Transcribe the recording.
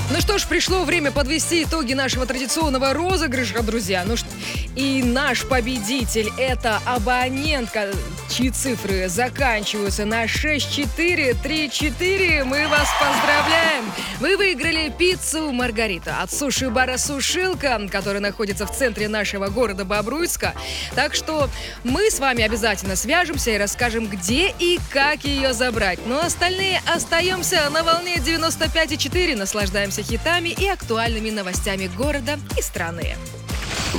Ну что ж, пришло время подвести итоги нашего традиционного розыгрыша, друзья. И наш победитель – это абонент, чьи цифры заканчиваются на 6434. Мы вас поздравляем! Вы выиграли пиццу «Маргарита» от суши-бара «Сушилка», который находится в центре нашего города Бобруйска. Так что мы с вами обязательно свяжемся и расскажем, где и как ее забрать. Но остальные остаемся на волне 95,4, наслаждаемся хитами и актуальными новостями города и страны.